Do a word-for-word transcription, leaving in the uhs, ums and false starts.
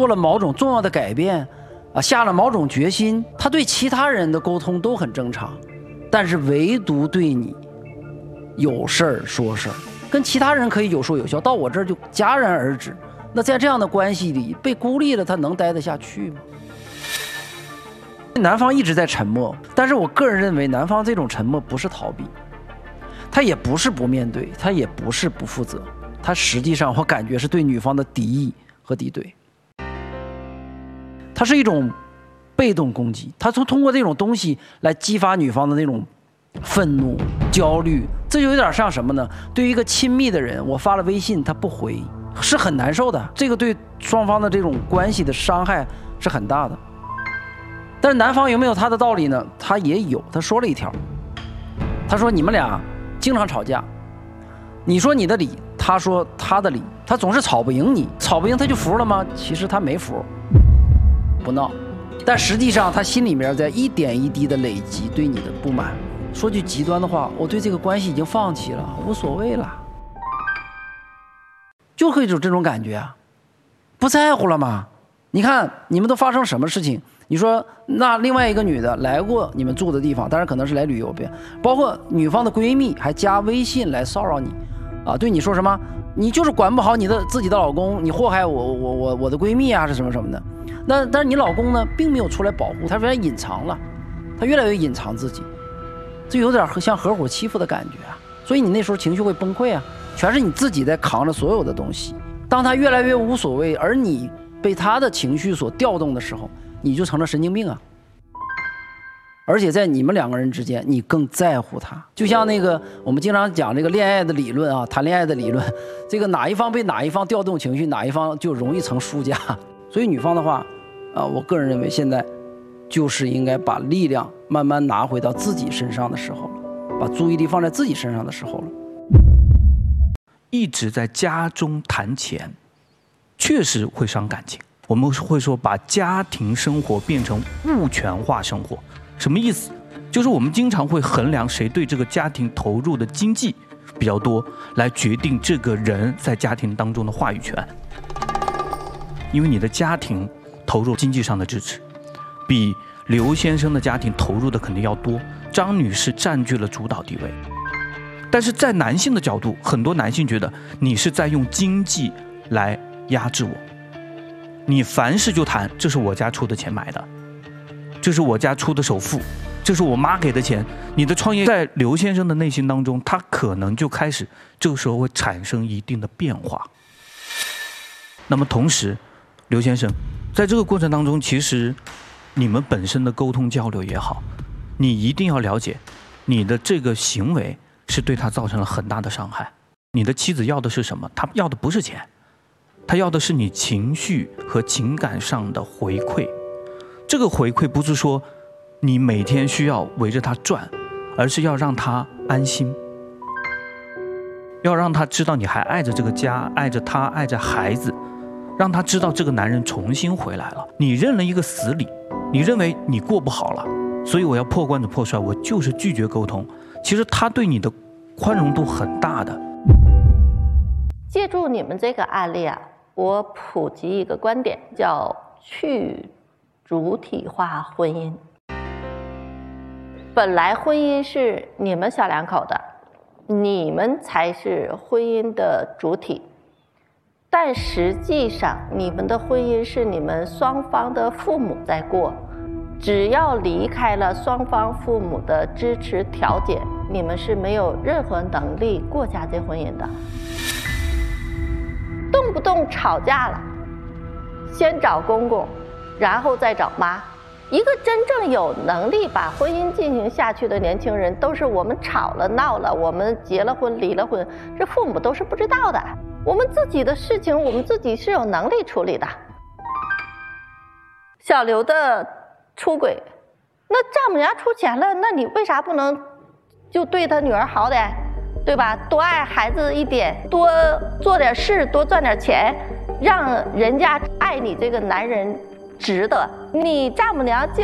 做了某种重要的改变，啊，下了某种决心，他对其他人的沟通都很正常，但是唯独对你有事儿说事儿，跟其他人可以有说有笑，到我这儿就戛然而止。那在这样的关系里被孤立了，他能待得下去吗？男方一直在沉默，但是我个人认为男方这种沉默不是逃避，他也不是不面对，他也不是不负责，他实际上我感觉是对女方的敌意和敌对，它是一种被动攻击，他从通过这种东西来激发女方的那种愤怒、焦虑，这就有点像什么呢？对于一个亲密的人，我发了微信他不回，是很难受的，这个对双方的这种关系的伤害是很大的。但是男方有没有他的道理呢？他也有，他说了一条，他说你们俩经常吵架，你说你的理，他说他的理，他总是吵不赢你，吵不赢他就服了吗？其实他没服，不闹，但实际上他心里面在一点一滴的累积对你的不满。说句极端的话，我对这个关系已经放弃了，无所谓了，就会有这种感觉啊，不在乎了吗？你看你们都发生什么事情？你说那另外一个女的来过你们住的地方，当然可能是来旅游呗，包括女方的闺蜜还加微信来骚扰你，啊，对你说什么？你就是管不好你的自己的老公，你祸害我我我我的闺蜜啊，是什么什么的。那但是你老公呢，并没有出来保护，他越来隐藏了，他越来越隐藏自己，这有点像合伙欺负的感觉啊。所以你那时候情绪会崩溃啊，全是你自己在扛着所有的东西。当他越来越无所谓，而你被他的情绪所调动的时候，你就成了神经病啊！而且在你们两个人之间，你更在乎他。就像那个我们经常讲这个恋爱的理论啊，谈恋爱的理论，这个哪一方被哪一方调动情绪，哪一方就容易成输家。所以女方的话，啊，我个人认为现在就是应该把力量慢慢拿回到自己身上的时候了，把注意力放在自己身上的时候了。 一直在家中谈钱，确实会伤感情。我们会说把家庭生活变成物权化生活，什么意思？就是我们经常会衡量谁对这个家庭投入的经济比较多，来决定这个人在家庭当中的话语权。因为你的家庭投入经济上的支持，比刘先生的家庭投入的肯定要多，张女士占据了主导地位。但是在男性的角度，很多男性觉得你是在用经济来压制我。你凡事就谈，这是我家出的钱买的，这是我家出的首付，这是我妈给的钱。你的创业在刘先生的内心当中，他可能就开始这个时候会产生一定的变化。那么同时，刘先生在这个过程当中，其实你们本身的沟通交流也好，你一定要了解，你的这个行为是对他造成了很大的伤害。你的妻子要的是什么？她要的不是钱，他要的是你情绪和情感上的回馈。这个回馈不是说你每天需要围着他转，而是要让他安心，要让他知道你还爱着这个家，爱着他，爱着孩子，让他知道这个男人重新回来了。你认了一个死理，你认为你过不好了，所以我要破罐子破摔，我就是拒绝沟通。其实他对你的宽容度很大的。 借助你们这个案例啊，我普及一个观点，叫去主体化婚姻。本来婚姻是你们小两口的，你们才是婚姻的主体，但实际上你们的婚姻是你们双方的父母在过，只要离开了双方父母的支持调解，你们是没有任何能力过家这婚姻的。动不动吵架了，先找公公，然后再找妈。一个真正有能力把婚姻进行下去的年轻人，都是我们吵了闹了，我们结了婚离了婚，这父母都是不知道的。我们自己的事情，我们自己是有能力处理的。小刘的出轨，那丈母娘出钱了，那你为啥不能就对他女儿好点？对吧？多爱孩子一点，多做点事，多赚点钱，让人家爱你这个男人值得。你丈母娘